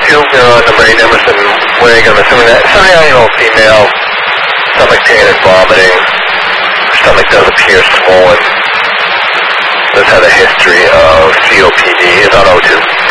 number 8, Emerson Wig. I'm assuming that semi-annual female, stomach pain and vomiting. Stomach does appear swollen. Does have a history of COPD. Is on O2.